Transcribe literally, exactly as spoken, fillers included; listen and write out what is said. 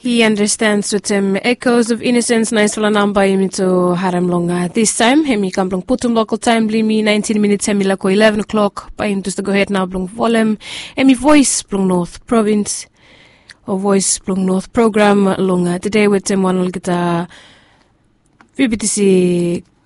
He understands with him echoes of innocence nice wala namba imito haram longa. This time hemi kamblong putum local time blimi nineteen minutes hemi lako eleven o'clock pa into the go ahead now blong volume hemi voice blong North Province or voice blong North program longa. Today with him one kita V B T C